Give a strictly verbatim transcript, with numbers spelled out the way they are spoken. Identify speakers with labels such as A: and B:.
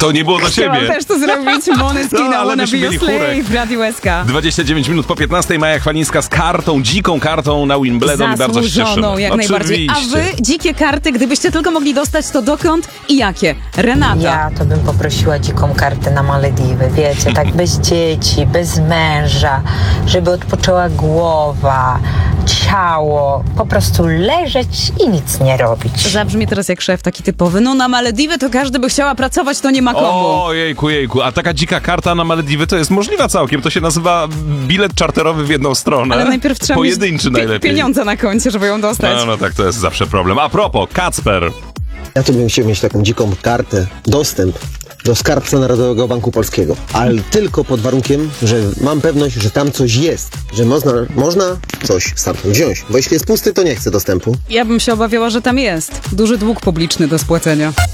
A: To nie było do
B: Chciałam
A: ciebie.
B: też to zrobić. Måneskin,
A: No, ale
B: I wanna
A: myśmy
B: be
A: mieli
B: your slave
A: chórek.
B: w Radiu S K.
A: dwadzieścia dziewięć minut po piętnastej. Maja Chwalińska z kartą, dziką kartą na Wimbledon i bardzo się
B: Zasłużoną,
A: cieszymy.
B: jak najbardziej. A
A: Oczywiście.
B: wy, dzikie karty, gdybyście tylko mogli dostać, to dokąd i jakie? Renata.
C: Ja to bym poprosiła dziką kartę na Malediwy, wiecie, tak bez dzieci, bez męża, żeby odpoczęła głowa, ciało, po prostu leżeć i nic nie robić.
B: Zabrzmi teraz jak szef taki typowy. No na Malediwy to każdy by chciała pracować, to nie ma komu.
A: O, jejku, jejku. A taka dzika karta na Malediwy to jest możliwa całkiem. To się nazywa bilet czarterowy w jedną stronę.
B: Ale najpierw trzeba
A: Pojedynczy
B: mieć pi-
A: najlepiej.
B: pieniądze na koncie, żeby ją dostać.
A: No, no tak, to jest zawsze problem. A propos, Kacper.
D: Ja to bym chciał mieć taką dziką kartę, dostęp do skarbca Narodowego Banku Polskiego. Ale tylko pod warunkiem, że mam pewność, że tam coś jest. Że można, można coś stamtąd wziąć. Bo jeśli jest pusty, to nie chcę dostępu.
B: Ja bym się obawiała, że tam jest duży dług publiczny do spłacenia.